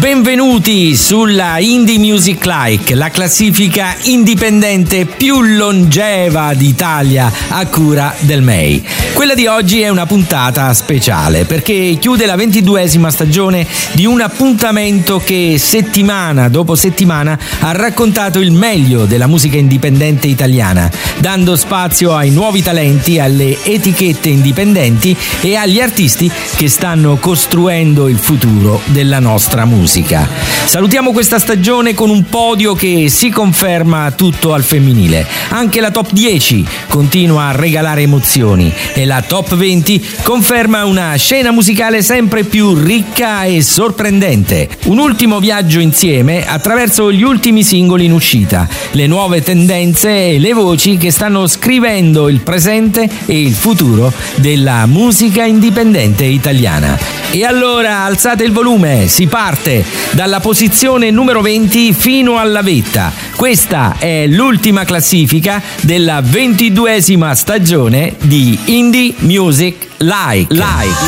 Benvenuti sulla Indie Music Like, la classifica indipendente più longeva d'Italia a cura del MEI. Quella di oggi è una puntata speciale perché chiude la 22esima stagione di un appuntamento che settimana dopo settimana ha raccontato il meglio della musica indipendente italiana, dando spazio ai nuovi talenti, alle etichette indipendenti e agli artisti che stanno costruendo il futuro della nostra musica. Salutiamo questa stagione con un podio che si conferma tutto al femminile. Anche la top 10 continua a regalare emozioni e la top 20 conferma una scena musicale sempre più ricca e sorprendente. Un ultimo viaggio insieme attraverso gli ultimi singoli in uscita, le nuove tendenze e le voci che stanno scrivendo il presente e il futuro della musica indipendente italiana. E allora alzate il volume, si parte dalla posizione numero 20 fino alla vetta. Questa è l'ultima classifica della 22esima stagione di Indie Music Like.